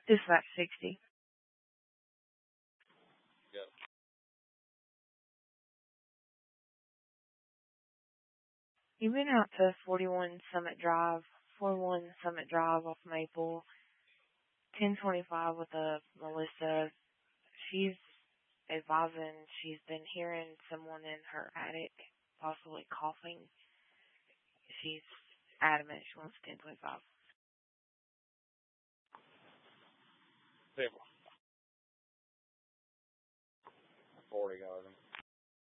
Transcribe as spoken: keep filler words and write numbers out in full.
Dispatch sixty. Go. You've been out to forty-one Summit Drive, forty-one Summit Drive off Maple, ten twenty-five with a Melissa. She's advising she's been hearing someone in her attic possibly coughing. She's adamant she wants ten twenty-five. Table. forty, got him.